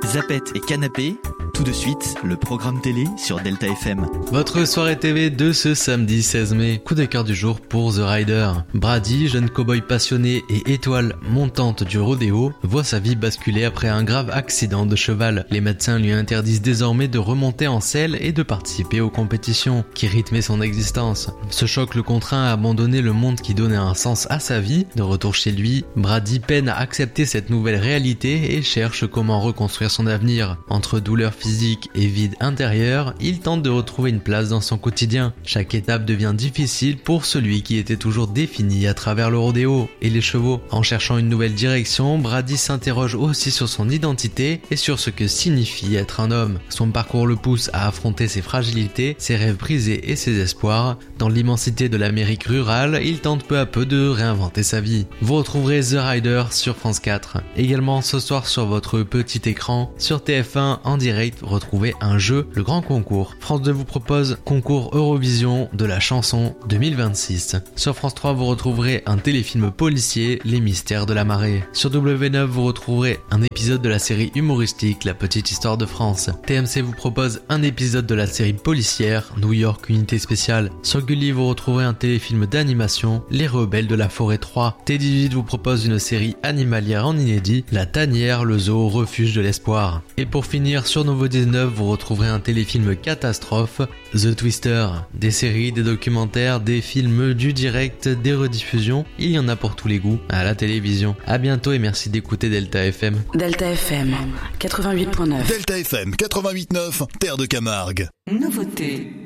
Zapette et Canapé, tout de suite, le programme télé sur Delta FM. Votre soirée TV de ce samedi 16 mai. Coup de cœur du jour pour The Rider. Brady, jeune cow-boy passionné et étoile montante du rodéo, voit sa vie basculer après un grave accident de cheval. Les médecins lui interdisent désormais de remonter en selle et de participer aux compétitions qui rythmaient son existence. Ce choc le contraint à abandonner le monde qui donnait un sens à sa vie. De retour chez lui, Brady peine à accepter cette nouvelle réalité et cherche comment reconstruire son avenir. Entre douleur physique et vide intérieur, il tente de retrouver une place dans son quotidien. Chaque étape devient difficile pour celui qui était toujours défini à travers le rodéo et les chevaux. En cherchant une nouvelle direction, Brady s'interroge aussi sur son identité et sur ce que signifie être un homme. Son parcours le pousse à affronter ses fragilités, ses rêves brisés et ses espoirs. Dans l'immensité de l'Amérique rurale, il tente peu à peu de réinventer sa vie. Vous retrouverez The Rider sur France 4. Également ce soir sur votre petit écran, sur TF1 en direct, retrouvez un jeu, le grand concours. France 2 vous propose concours Eurovision de la chanson 2026. Sur France 3 vous retrouverez un téléfilm policier, Les mystères de la marée. Sur W9 vous retrouverez un épisode de la série humoristique La petite histoire de France. TMC vous propose un épisode de la série policière New York unité spéciale. Sur Gulli vous retrouverez un téléfilm d'animation Les rebelles de la forêt 3. T18 vous propose une série animalière en inédit La tanière, le zoo, refuge de l'espoir. Et pour finir, sur Nouveau 19 vous retrouverez un téléfilm catastrophe The Twister. Des séries, des documentaires, des films, du direct, des rediffusions, il y en a pour tous les goûts à la télévision. À bientôt et merci d'écouter Delta FM. Delta FM 88.9. Delta FM 88.9, Terre de Camargue. Nouveauté.